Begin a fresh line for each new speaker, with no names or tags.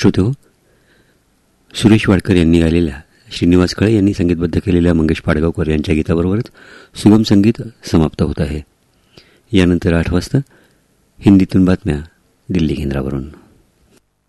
श्रोतेहो, सुरेश वाडकर यांनी गायलेल्या, श्रीनिवास कळे यांनी संगीतबद्ध केलेल्या मंगेश पाडगावकर यांच्या गीताबरोबरच सुगम संगीत समाप्त होत आहे. यानंतर 8 वाजता हिंदीतून बातम्या दिल्ली केंद्रावरून.